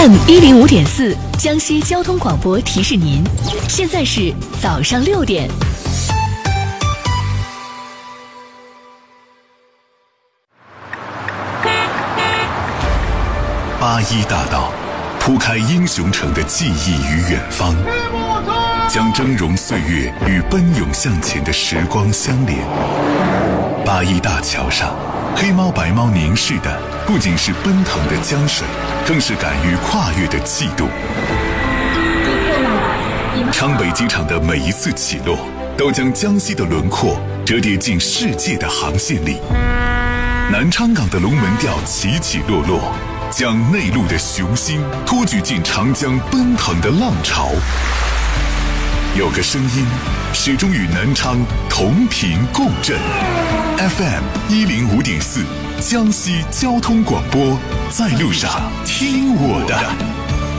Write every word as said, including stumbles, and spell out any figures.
M 一零五点四，江西交通广播提示您，现在是早上六点。 八一大道铺开英雄城的记忆与远方，将峥嵘岁月与奔涌向前的时光相连。八一大桥上，黑猫白猫凝视的不仅是奔腾的江水，更是敢于跨越的气度。昌北机场的每一次起落，都将江西的轮廓折叠进世界的航线里。南昌港的龙门吊起起落落，将内陆的雄心托举进长江奔腾的浪潮。有个声音始终与南昌同频共振。 F M 一零五点四，江西交通广播，在路上听我的。